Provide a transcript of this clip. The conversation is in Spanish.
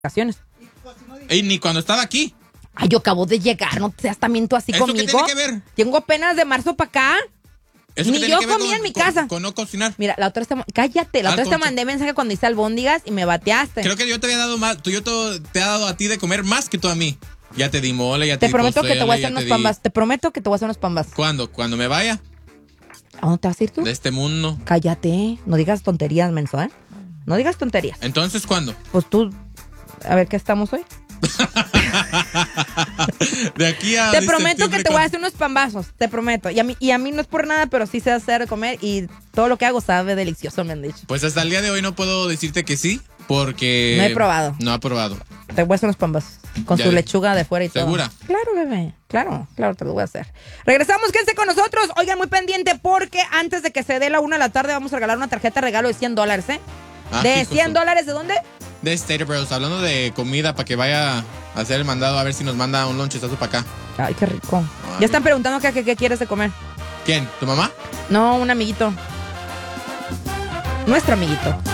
vacaciones. Y ni cuando estaba aquí. Ay, yo acabo de llegar, no seas también tú así ¿Eso conmigo. qué tiene que ver? Tengo apenas de marzo para acá. ¿Eso Ni qué yo tiene que ver comía en mi casa. con no cocinar? Mira, la otra vez cállate, la otra vez te concha. mandé mensaje cuando hice albóndigas y me bateaste. Creo que yo te había dado más. Yo te he dado a ti de comer más que tú a mí. Ya te di mole, ya te Te di prometo que te voy a pozole, hacer ya unos pambas. Te prometo que te voy a hacer unos pambas. ¿Cuándo? ¿Cuando me vaya ¿A dónde te vas a ir tú? de este mundo? Cállate, no digas tonterías, menso, ¿eh? No digas tonterías. Entonces, ¿cuándo? Pues tú, a ver, ¿qué estamos hoy? De aquí a Te prometo que te voy a ¿cuándo? hacer unos pambazos, te prometo. Y a mí no es por nada, pero sí sé hacer de comer y todo lo que hago sabe delicioso, me han dicho. Pues hasta el día de hoy no puedo decirte que sí, porque... No he probado. No ha probado. Te voy a hacer unos pambazos con Ya su ves. lechuga de fuera y ¿Segura? todo. Claro, bebé. Claro, te lo voy a hacer. Regresamos, quédense con nosotros. Oigan, muy pendiente porque antes de que se dé la 1 de la tarde vamos a regalar una tarjeta de regalo de $100, ¿eh? Ah, ¿De hijo $100 de dónde? De Stater Bros. Hablando de comida para que vaya a hacer el mandado a ver si nos manda un lonchezazo para acá. Ay, qué rico. Ay. Ya están preguntando qué quieres de comer. ¿Quién? ¿Tu mamá? No, un amiguito. Nuestro amiguito.